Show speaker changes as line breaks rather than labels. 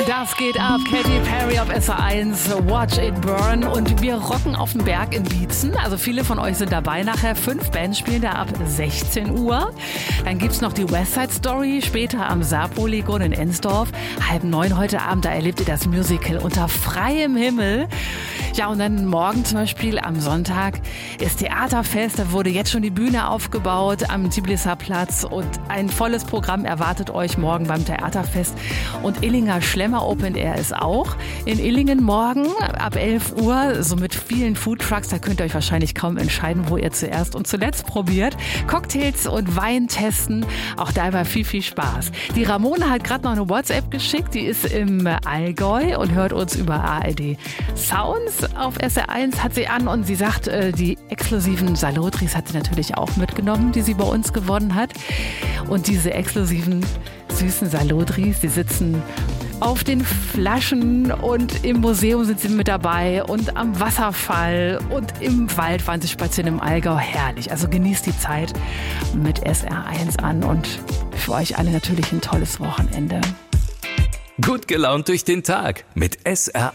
Das geht ab, Katy Perry auf SR1, Watch It Burn, und wir rocken auf dem Berg in Bietzen. Also viele von euch sind dabei nachher. 5 Bands spielen da ab 16 Uhr. Dann gibt's noch die West Side Story, später am Saarpolygon in Ensdorf. 8:30 heute Abend, da erlebt ihr das Musical unter freiem Himmel. Ja, und dann morgen zum Beispiel am Sonntag ist Theaterfest. Da wurde jetzt schon die Bühne aufgebaut am Tiblisser Platz und ein volles Programm erwartet euch morgen beim Theaterfest. Und Illinger Schlemmer Open Air ist auch in Illingen morgen ab 11 Uhr, so mit vielen Foodtrucks. Da könnt ihr euch wahrscheinlich kaum entscheiden, wo ihr zuerst und zuletzt probiert. Cocktails und Wein testen, auch da war viel, viel Spaß. Die Ramona hat gerade noch eine WhatsApp geschickt, die ist im Allgäu und hört uns über ARD Sounds. Auf SR1 hat sie an und sie sagt, die exklusiven Salotris hat sie natürlich auch mitgenommen, die sie bei uns gewonnen hat. Und diese exklusiven süßen Salotris, die sitzen auf den Flaschen und im Museum sind sie mit dabei und am Wasserfall und im Wald waren sie spazieren im Allgäu. Herrlich. Also genießt die Zeit mit SR1 an und für euch alle natürlich ein tolles Wochenende.
Gut gelaunt durch den Tag mit SR1.